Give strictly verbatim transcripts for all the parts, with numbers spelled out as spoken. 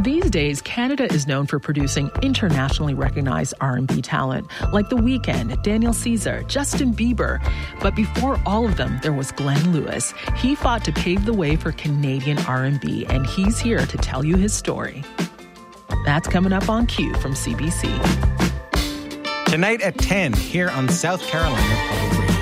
These days, Canada is known for producing internationally recognized R and B talent, like The Weeknd, Daniel Caesar, Justin Bieber. But before all of them, there was Glenn Lewis. He fought to pave the way for Canadian R and B, and he's here to tell you his story. That's coming up on Q from C B C. Tonight at ten, here on South Carolina Public Radio.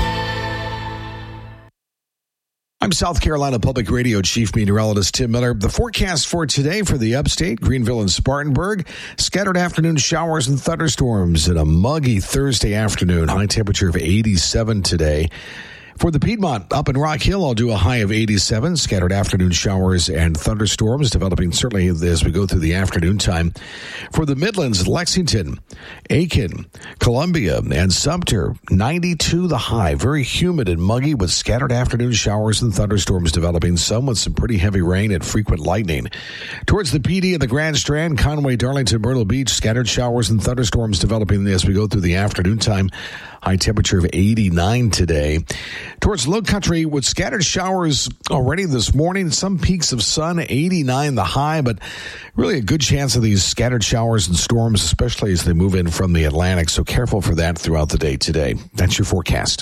I'm South Carolina Public Radio Chief Meteorologist Tim Miller. The forecast for today for the upstate, Greenville and Spartanburg, scattered afternoon showers and thunderstorms and a muggy Thursday afternoon. High temperature of eighty-seven today. For the Piedmont, up in Rock Hill, I'll do a high of eighty-seven, scattered afternoon showers and thunderstorms developing certainly as we go through the afternoon time. For the Midlands, Lexington, Aiken, Columbia, and Sumter, ninety-two the high, very humid and muggy with scattered afternoon showers and thunderstorms developing, some with some pretty heavy rain and frequent lightning. Towards the P D and the Grand Strand, Conway, Darlington, Myrtle Beach, scattered showers and thunderstorms developing as we go through the afternoon time. High temperature of eighty-nine today. Towards Low Country with scattered showers already this morning. Some peaks of sun, eighty-nine the high, but really a good chance of these scattered showers and storms, especially as they move in from the Atlantic. So careful for that throughout the day today. That's your forecast.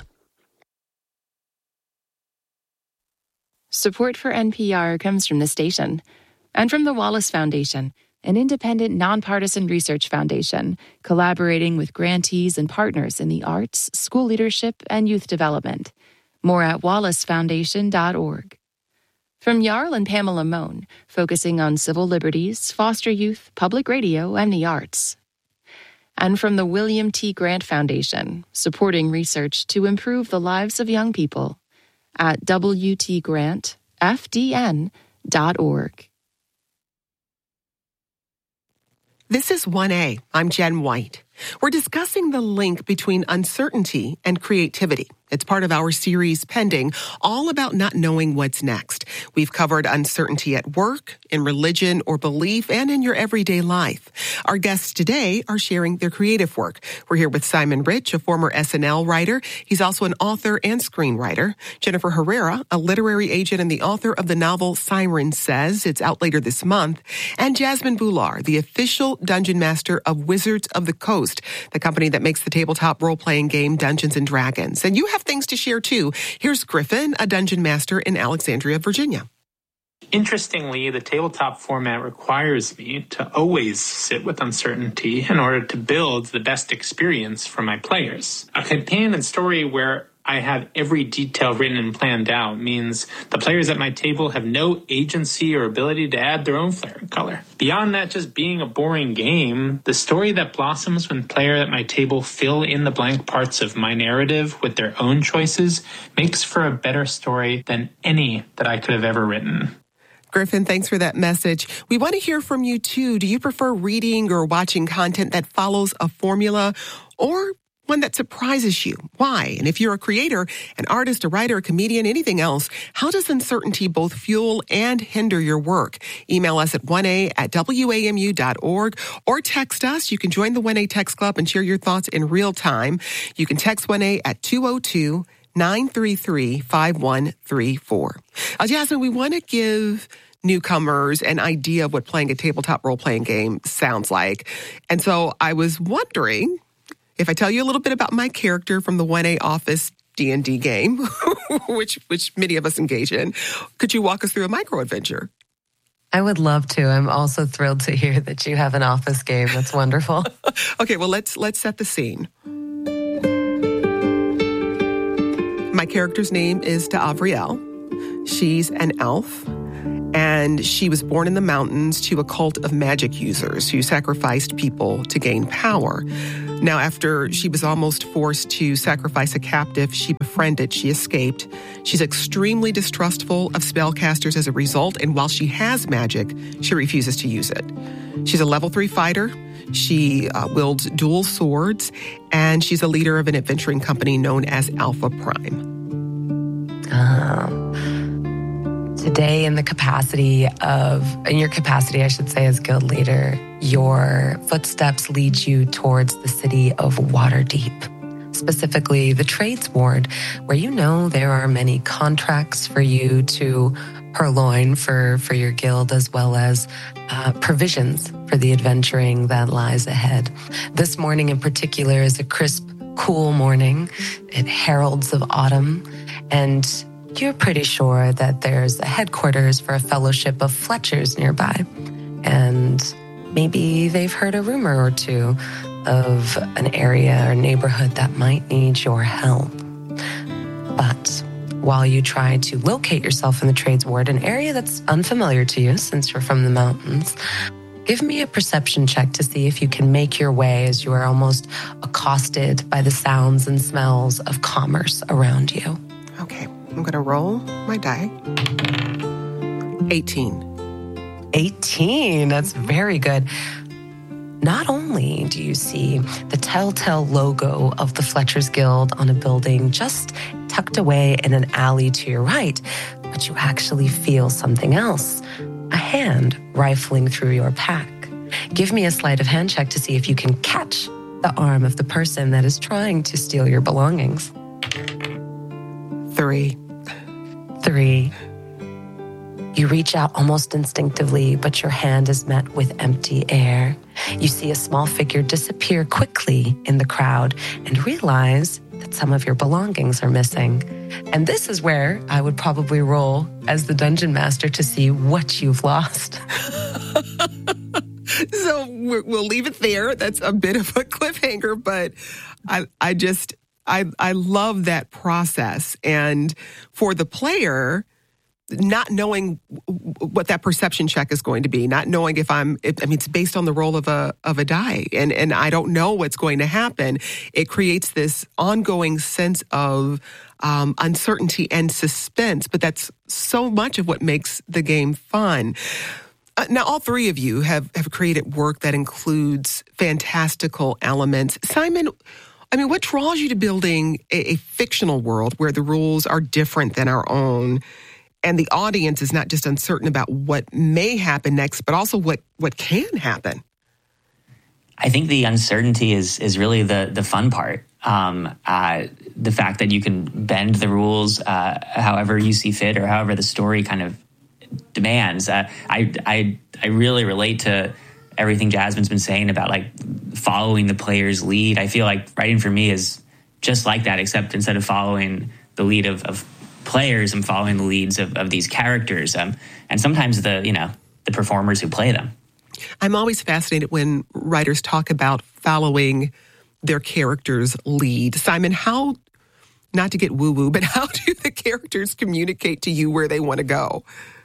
Support for N P R comes from the station and from the Wallace Foundation, an independent, nonpartisan research foundation collaborating with grantees and partners in the arts, school leadership, and youth development. More at wallace foundation dot org. From Jarl and Pamela Mohn, focusing on civil liberties, foster youth, public radio, and the arts. And from the William T. Grant Foundation, supporting research to improve the lives of young people at w t grant f d n dot org. This is one A. I'm Jen White. We're discussing the link between uncertainty and creativity. It's part of our series Pending, all about not knowing what's next. We've covered uncertainty at work, in religion or belief, and in your everyday life. Our guests today are sharing their creative work. We're here with Simon Rich, a former S N L writer. He's also an author and screenwriter. Jennifer Herrera, a literary agent and the author of the novel Siren Says. It's out later this month. And Jasmine Bhullar, the official dungeon master of Wizards of the Coast, the company that makes the tabletop role-playing game Dungeons and Dragons. And you have things to share, too. Here's Griffin, a dungeon master in Alexandria, Virginia. Interestingly, the tabletop format requires me to always sit with uncertainty in order to build the best experience for my players. A campaign and story where I have every detail written and planned out means the players at my table have no agency or ability to add their own flair and color. Beyond that just being a boring game, the story that blossoms when players at my table fill in the blank parts of my narrative with their own choices makes for a better story than any that I could have ever written. Griffin, thanks for that message. We want to hear from you, too. Do you prefer reading or watching content that follows a formula or one that surprises you? Why? And if you're a creator, an artist, a writer, a comedian, anything else, how does uncertainty both fuel and hinder your work? Email us at one a at w a m u dot org or text us. You can join the one A Text Club and share your thoughts in real time. You can text one A at two oh two, nine three three, five one three four. Uh, Jasmine, we want to give newcomers an idea of what playing a tabletop role-playing game sounds like. And so I was wondering, if I tell you a little bit about my character from the one A Office D and D game, which which many of us engage in, could you walk us through a micro-adventure? I would love to. I'm also thrilled to hear that you have an Office game. That's wonderful. Okay, well, let's let's set the scene. My character's name is D'Avriel. She's an elf, and she was born in the mountains to a cult of magic users who sacrificed people to gain power. Now, after she was almost forced to sacrifice a captive she befriended, she escaped. She's extremely distrustful of spellcasters as a result, and while she has magic, she refuses to use it. She's a level three fighter. She uh, wields dual swords, and she's a leader of an adventuring company known as Alpha Prime. Um, today, in the capacity of, in your capacity, I should say, as guild leader, your footsteps lead you towards the city of Waterdeep, specifically the Trades Ward, where you know there are many contracts for you to purloin for, for your guild, as well as uh, provisions for the adventuring that lies ahead. This morning in particular is a crisp, cool morning. It heralds of autumn, and you're pretty sure that there's a headquarters for a fellowship of Fletchers nearby. And maybe they've heard a rumor or two of an area or neighborhood that might need your help. But while you try to locate yourself in the Trades Ward, an area that's unfamiliar to you since you're from the mountains, give me a perception check to see if you can make your way as you are almost accosted by the sounds and smells of commerce around you. Okay, I'm going to roll my die. eighteen. eighteen, that's very good. Not only do you see the telltale logo of the Fletchers Guild on a building just tucked away in an alley to your right, but you actually feel something else, a hand rifling through your pack. Give me a sleight of hand check to see if you can catch the arm of the person that is trying to steal your belongings. Three. Three. You reach out almost instinctively, but your hand is met with empty air. You see a small figure disappear quickly in the crowd and realize that some of your belongings are missing. And this is where I would probably roll as the dungeon master to see what you've lost. So we'll leave it there. That's a bit of a cliffhanger, but I, I just, I, I love that process. And for the player, not knowing what that perception check is going to be, not knowing if I'm, if, I mean, it's based on the roll of a of a die, and and I don't know what's going to happen. It creates this ongoing sense of um, uncertainty and suspense, but that's so much of what makes the game fun. Uh, now, all three of you have, have created work that includes fantastical elements. Simon, I mean, what draws you to building a, a fictional world where the rules are different than our own? And the audience is not just uncertain about what may happen next, but also what, what can happen. I think the uncertainty is is really the the fun part. Um, uh, the fact that you can bend the rules uh, however you see fit, or however the story kind of demands. Uh, I I I really relate to everything Jasmine's been saying about like following the player's lead. I feel like writing for me is just like that, except instead of following the lead of, of players, I'm following the leads of, of these characters, um, and sometimes the you know the performers who play them. I'm always fascinated when writers talk about following their character's lead. Simon, how, not to get woo-woo, but how do the characters communicate to you where they want to go?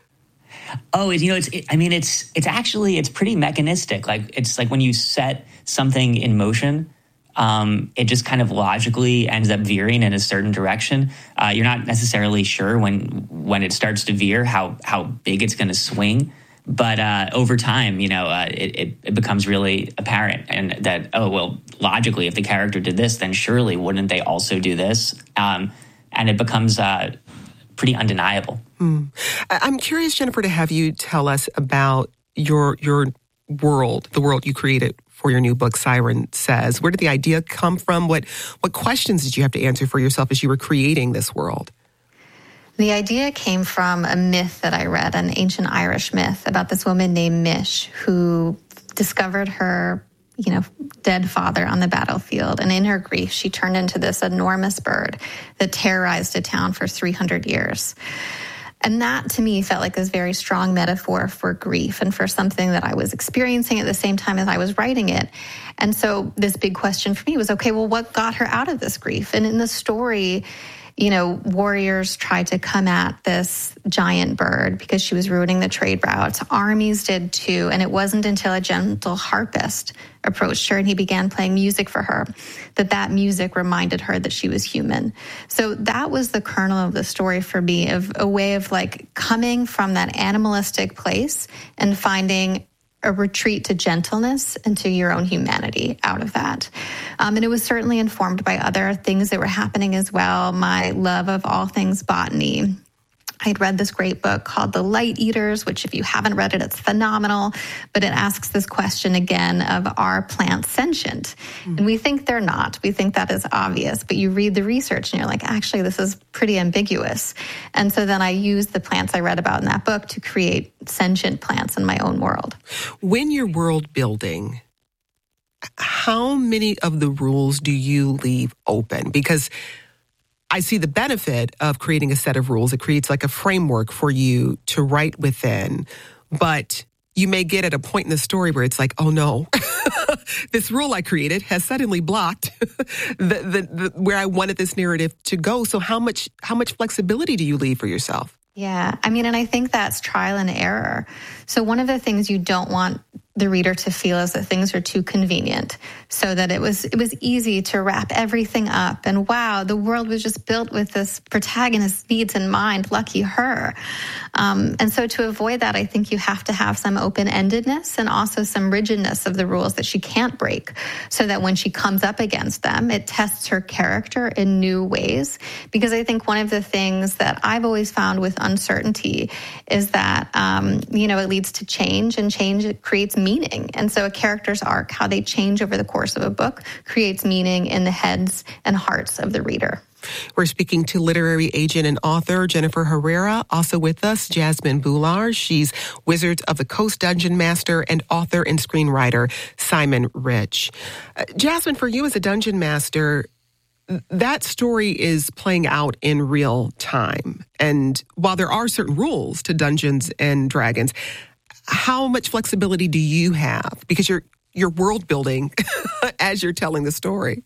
Oh, you know, it's. It, I mean, it's it's actually it's pretty mechanistic. Like it's like when you set something in motion, um, it just kind of logically ends up veering in a certain direction. Uh, you're not necessarily sure when when it starts to veer how how big it's going to swing, but uh, over time, you know, uh, it, it it becomes really apparent, and that oh well, logically, if the character did this, then surely wouldn't they also do this? Um, and it becomes uh, pretty undeniable. Mm. I'm curious, Jennifer, to have you tell us about your your world, the world you created for your new book, Siren Says. Where did the idea come from? What what questions did you have to answer for yourself as you were creating this world? The idea came from a myth that I read, an ancient Irish myth about this woman named Mish who discovered her, you know, dead father on the battlefield. And in her grief, she turned into this enormous bird that terrorized a town for three hundred years. And that, to me, felt like this very strong metaphor for grief and for something that I was experiencing at the same time as I was writing it. And so this big question for me was, okay, well, what got her out of this grief? And in the story, you know, warriors tried to come at this giant bird because she was ruining the trade routes. Armies did too. And it wasn't until a gentle harpist approached her and he began playing music for her that that music reminded her that she was human. So that was the kernel of the story for me, of a way of like coming from that animalistic place and finding a retreat to gentleness and to your own humanity out of that. Um, and it was certainly informed by other things that were happening as well. My love of all things botany, I'd read this great book called The Light Eaters, which if you haven't read it, it's phenomenal. But it asks this question again of, are plants sentient? Mm. And we think they're not. We think that is obvious. But you read the research and you're like, actually, this is pretty ambiguous. And so then I used the plants I read about in that book to create sentient plants in my own world. When you're world building, how many of the rules do you leave open? Because I see the benefit of creating a set of rules. It creates like a framework for you to write within. But you may get at a point in the story where it's like, oh no, this rule I created has suddenly blocked the, the, the, where I wanted this narrative to go. So how much how much flexibility do you leave for yourself? Yeah, I mean, and I think that's trial and error. So one of the things you don't want the reader to feel is that things are too convenient, so that it was it was easy to wrap everything up. And wow, the world was just built with this protagonist's needs in mind. Lucky her. Um, and so to avoid that, I think you have to have some open-endedness and also some rigidness of the rules that she can't break, so that when she comes up against them, it tests her character in new ways. Because I think one of the things that I've always found with uncertainty is that, um, you know, it leads to change, and change it creates meaning. And so a character's arc, how they change over the course of a book, creates meaning in the heads and hearts of the reader. We're speaking to literary agent and author Jennifer Herrera. Also with us, Jasmine Boulard. She's Wizards of the Coast dungeon master, and author and screenwriter Simon Rich. Uh, Jasmine, for you as a dungeon master, that story is playing out in real time. And while there are certain rules to Dungeons and Dragons, how much flexibility do you have? Because you're you're world building as you're telling the story.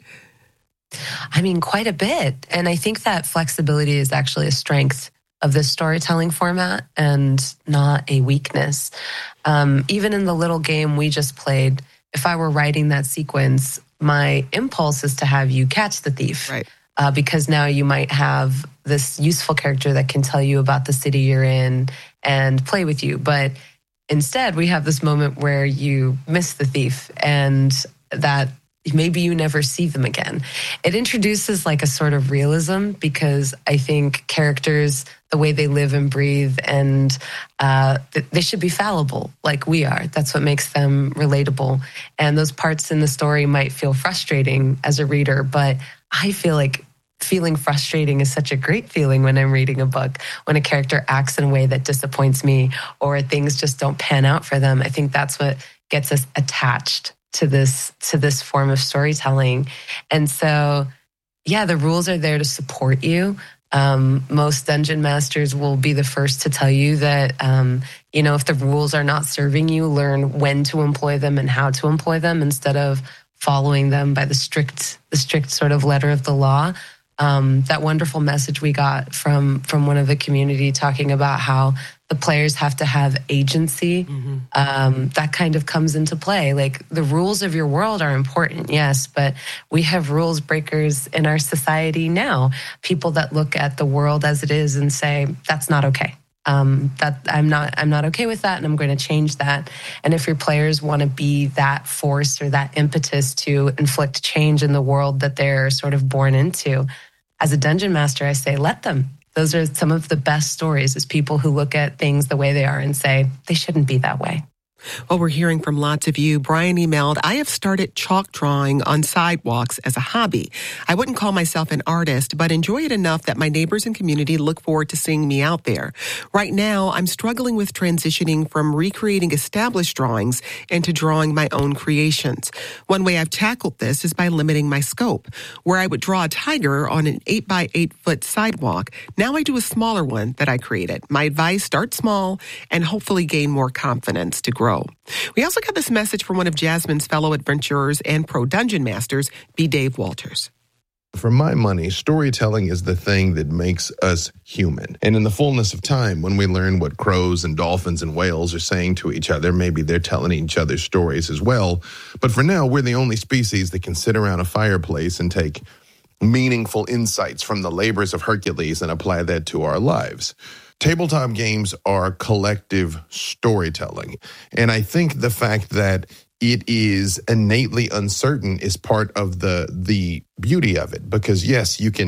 I mean, quite a bit. And I think that flexibility is actually a strength of this storytelling format and not a weakness. Um, even in the little game we just played, if I were writing that sequence, my impulse is to have you catch the thief. Right. Uh, because now you might have this useful character that can tell you about the city you're in and play with you. But instead, we have this moment where you miss the thief, and that maybe you never see them again. It introduces like a sort of realism, because I think characters, the way they live and breathe, and uh, they should be fallible like we are. That's what makes them relatable. And those parts in the story might feel frustrating as a reader, but I feel like feeling frustrating is such a great feeling when I'm reading a book, when a character acts in a way that disappoints me or things just don't pan out for them. I think that's what gets us attached to this to this form of storytelling. And so, yeah, the rules are there to support you. Um, most dungeon masters will be the first to tell you that, um, you know, if the rules are not serving you, learn when to employ them and how to employ them instead of following them by the strict, the strict sort of letter of the law. Um, that wonderful message we got from from one of the community talking about how the players have to have agency. Mm-hmm. Um, that kind of comes into play. Like, the rules of your world are important, yes, but we have rules breakers in our society now. People that look at the world as it is and say, that's not okay. Um, that I'm not I'm not okay with that, and I'm going to change that. And if your players want to be that force or that impetus to inflict change in the world that they're sort of born into, as a dungeon master, I say, let them. Those are some of the best stories, is people who look at things the way they are and say, they shouldn't be that way. Well, we're hearing from lots of you. Brian emailed, I have started chalk drawing on sidewalks as a hobby. I wouldn't call myself an artist, but enjoy it enough that my neighbors and community look forward to seeing me out there. Right now, I'm struggling with transitioning from recreating established drawings into drawing my own creations. One way I've tackled this is by limiting my scope. Where I would draw a tiger on an eight by eight foot sidewalk, now I do a smaller one that I created. My advice, start small and hopefully gain more confidence to grow. We also got this message from one of Jasmine's fellow adventurers and pro dungeon masters, B. Dave Walters. For my money, storytelling is the thing that makes us human. And in the fullness of time, when we learn what crows and dolphins and whales are saying to each other, maybe they're telling each other stories as well. But for now, we're the only species that can sit around a fireplace and take meaningful insights from the labors of Hercules and apply that to our lives. Tabletop games are collective storytelling. And I think the fact that it is innately uncertain is part of the the beauty of it. Because yes, you can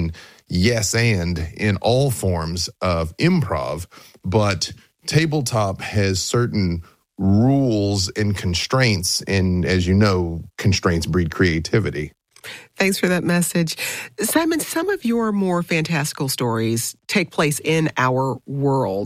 yes and in all forms of improv, but tabletop has certain rules and constraints, and as you know, constraints breed creativity. Thanks for that message. Simon, some of your more fantastical stories take place in our world.